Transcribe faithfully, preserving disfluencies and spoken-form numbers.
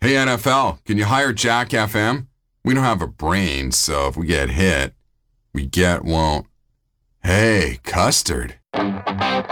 Hey, N F L, can you hire Jack F M? We don't have a brain, so if we get hit, we get won't. Hey, Custard.